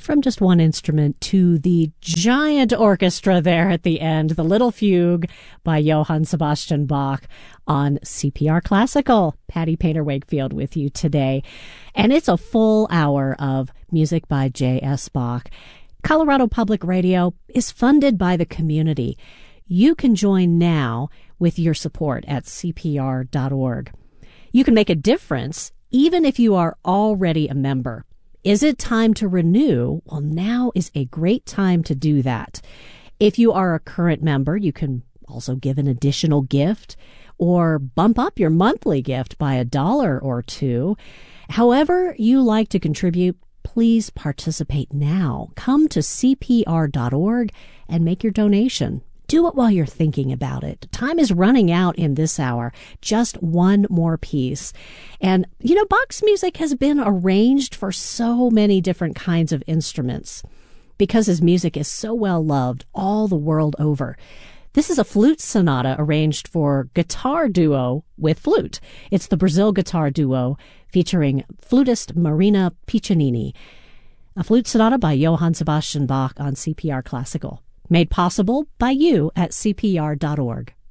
from just one instrument to the giant orchestra there at the end, the Little Fugue by Johann Sebastian Bach on CPR Classical. Patty Painter Wakefield with you today. And it's a full hour of music by J.S. Bach. Colorado Public Radio is funded by the community. You can join now with your support at CPR.org. You can make a difference even if you are already a member. Is it time to renew? Well, now is a great time to do that. If you are a current member, you can also give an additional gift or bump up your monthly gift by $1 or $2. However you like to contribute, please participate now. Come to CPR.org and make your donation. Do it while you're thinking about it. Time is running out in this hour. Just one more piece. And, Bach's music has been arranged for so many different kinds of instruments because his music is so well loved all the world over. This is a flute sonata arranged for guitar duo with flute. It's the Brazil Guitar Duo featuring flutist Marina Piccinini. A flute sonata by Johann Sebastian Bach on CPR Classical. Made possible by you at CPR.org.